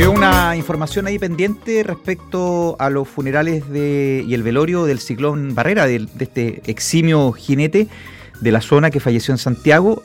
Quedó una información ahí pendiente respecto a los funerales y el velorio del Ciclón Barrera, de este eximio jinete de la zona que falleció en Santiago.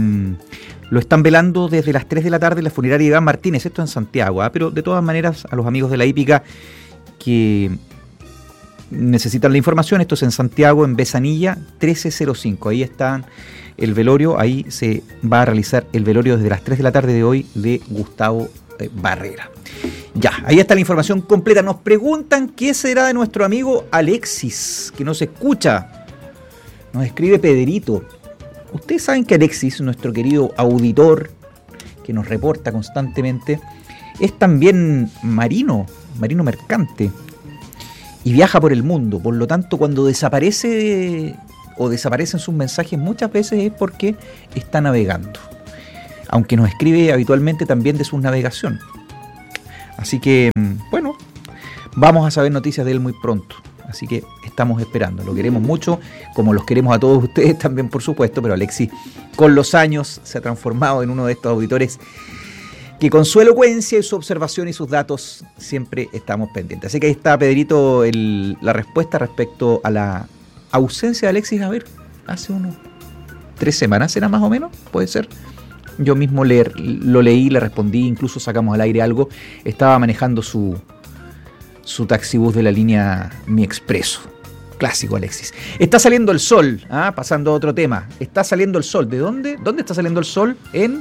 Lo están velando desde las 3 de la tarde en la funeraria Iván Martínez, esto en Santiago, pero de todas maneras a los amigos de la hípica que necesitan la información, esto es en Santiago, en Besanilla 1305, ahí está el velorio, ahí se va a realizar el velorio desde las 3 de la tarde de hoy de Gustavo Barrera. Ya, ahí está la información completa. Nos preguntan qué será de nuestro amigo Alexis, que nos escucha. Nos escribe Pedrito. Ustedes saben que Alexis, nuestro querido auditor, que nos reporta constantemente, es también marino mercante, y viaja por el mundo. Por lo tanto, cuando desaparece o desaparecen sus mensajes, muchas veces es porque está navegando. Aunque nos escribe habitualmente también de su navegación. Así que, bueno, vamos a saber noticias de él muy pronto. Así que estamos esperando. Lo queremos mucho, como los queremos a todos ustedes también, por supuesto. Pero Alexis, con los años, se ha transformado en uno de estos auditores que con su elocuencia y su observación y sus datos siempre estamos pendientes. Así que ahí está, Pedrito, la respuesta respecto a la ausencia de Alexis. A ver, hace unos 3 semanas era más o menos, puede ser. Yo mismo lo leí, le respondí, incluso sacamos al aire algo. Estaba manejando su taxibús de la línea Mi Expreso. Clásico, Alexis. Está saliendo el sol, pasando a otro tema. Está saliendo el sol. ¿De dónde? ¿Dónde está saliendo el sol?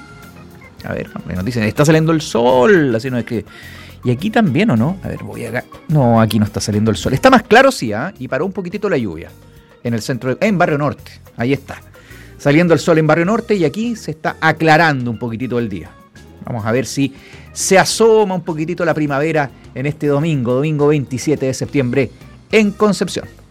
A ver, nos dicen, está saliendo el sol. Así nos escribe. Y aquí también, ¿o no? A ver, voy acá. No, aquí no está saliendo el sol. Está más claro, sí, y paró un poquitito la lluvia. En el centro, en Barrio Norte. Ahí está. Saliendo el sol en Barrio Norte y aquí se está aclarando un poquitito el día. Vamos a ver si se asoma un poquitito la primavera en este domingo 27 de septiembre en Concepción.